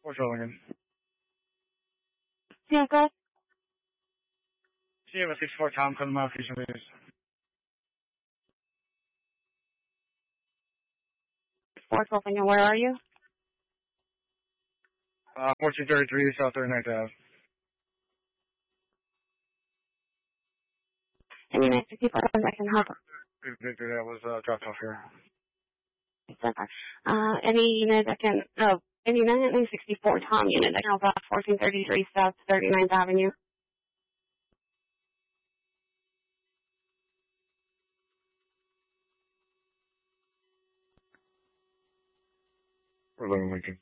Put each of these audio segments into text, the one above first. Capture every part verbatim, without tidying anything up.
What's rolling in? Yeah, go ahead. C F six four Tom, come to my location, please. Fourth open, where are you? Uh, fourteen thirty-three South thirty-ninth Ave. Any nine sixty-four I can help. Victor, that was uh, dropped off here. Uh, any unit that can, oh, any nine sixty-four Tom unit that can help out fourteen thirty-three South thirty-ninth Avenue. We're living Lincoln.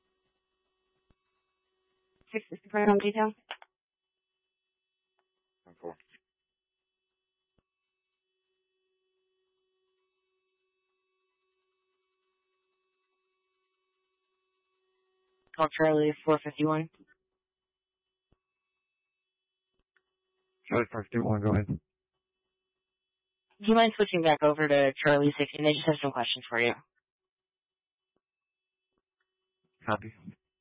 six sixty-four home detail. Four. Call Charlie four fifty-one. Charlie four fifty-one, go ahead. Do you mind switching back over to Charlie sixteen? They just have some questions for you. Copy.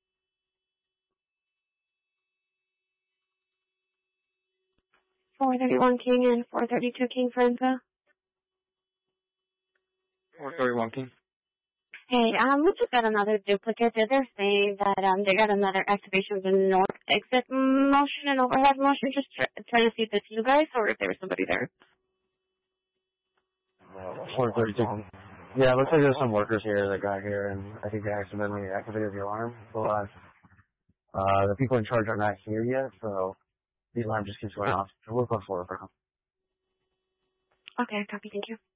four thirty-one King and four thirty-two King for info. four thirty-one King. Hey, um, we just got another duplicate. They're saying that um they got another activation of the north exit motion and overhead motion. Just try, trying to see if it's you guys or if there was somebody there. Uh, four thirty-two. Yeah, looks like there's some workers here that got here, and I think they accidentally activated the alarm. But uh, uh, the people in charge are not here yet, so the alarm just keeps going off. So we'll go forward for now. Okay, copy. Thank you.